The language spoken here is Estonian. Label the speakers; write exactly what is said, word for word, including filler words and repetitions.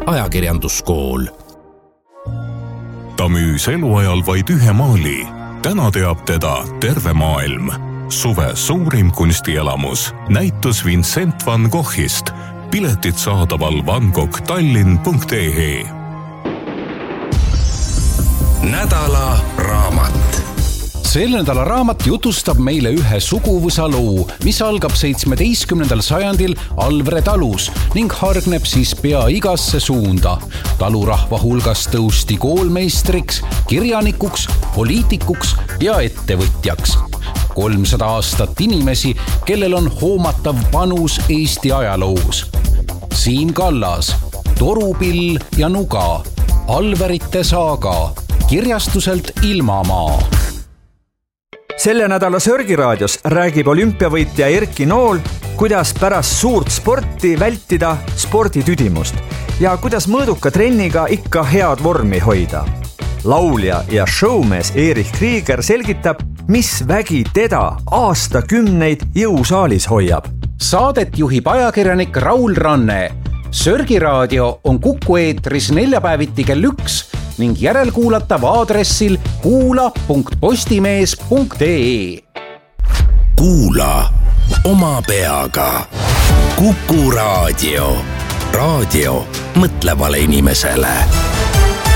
Speaker 1: ajakirjanduskool.
Speaker 2: Ta müüs eluajal vaid ühe maali. Täna teab teda terve maailm. Suve suurim kunstielamus. Näitus Vincent van Goghist. Piletid saadaval vangoghtallinn punkt ee.
Speaker 1: Nädala raamat.
Speaker 3: Selle nädala raamat jutustab meile ühe suguvõsa loo, mis algab seitsmeteistkümnendal sajandil Alvre talus ning hargneb siis pea igasse suunda. Talurahva hulgas tõusti koolmeistriks, kirjanikuks, poliitikuks ja ettevõtjaks. kolmsada aastat inimesi, kellel on hoomatav panus Eesti ajaloos. Siim Kallas, Torupill ja Nuga, Alverite saaga, kirjastuselt Ilmamaa.
Speaker 4: Selle nädala Sörgiraadios räägib olümpiavõitja Erki Nool, kuidas pärast suurt sporti vältida sporditüdimust ja kuidas mõõduka trenniga ikka head vormi hoida. Laulja ja showmees Erich Krieger selgitab, mis vägi teda aastakümneid jõusaalis hoiab.
Speaker 3: Saadet juhib ajakirjanik Raul Ranne. Sörgiraadio on Kuku eetris neljapäeviti kell üks ning järelkuulatav aadressil kuula punkt postimees punkt ee.
Speaker 1: Kuula oma peaga. Kuku raadio. Raadio mõtlevale inimesele.